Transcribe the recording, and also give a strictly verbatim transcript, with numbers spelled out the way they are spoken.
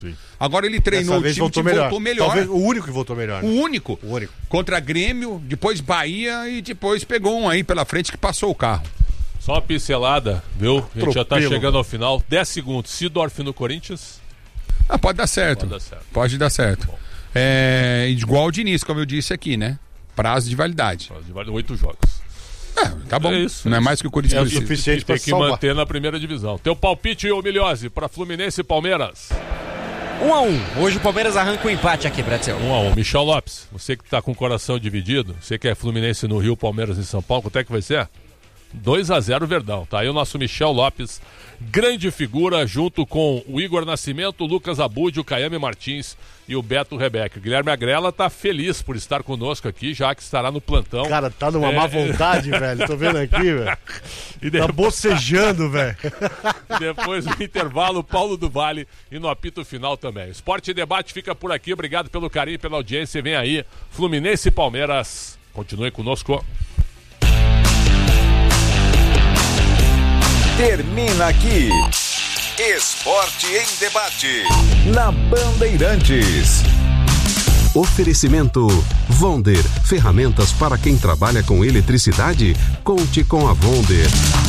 Sim. Agora ele treinou o time e voltou melhor. voltou melhor. Talvez o único que voltou melhor. Né? O único. O único. Contra Grêmio, depois Bahia e depois pegou um aí pela frente que passou o carro. Só uma pincelada, viu? A gente Tropelo. já tá chegando ao final. dez segundos. Sidorf no Corinthians? Ah, pode dar certo. Pode dar certo. Pode dar certo. Tá é, igual o Diniz, como eu disse aqui, né? Prazo de validade. Prazo de validade, oito jogos. É, tá bom. É isso, não é mais que o Corinthians é precisa. Suficiente tem que salvar. manter na primeira divisão. Teu palpite, ô Miliose, pra Fluminense e Palmeiras? um a um. Hoje o Palmeiras arranca o um empate aqui, Bretzel. um a um. Michel Lopes, você que tá com o coração dividido, você que é Fluminense no Rio, Palmeiras em São Paulo, quanto é que vai ser? dois a zero Verdão. Tá aí o nosso Michel Lopes, grande figura, junto com o Igor Nascimento, o Lucas Abud, o Caiame Martins e o Beto Rebeca. O Guilherme Agrela tá feliz por estar conosco aqui, já que estará no plantão. Cara, tá numa é... má vontade, velho. Tô vendo aqui, velho. E depois... Tá bocejando, velho. Depois do intervalo, Paulo do Vale e no apito final também. O Esporte e Debate fica por aqui. Obrigado pelo carinho e pela audiência. Vem aí, Fluminense e Palmeiras. Continue conosco. Termina aqui Esporte em Debate na Bandeirantes. Oferecimento Vonder, ferramentas para quem trabalha com eletricidade. Conte com a Vonder.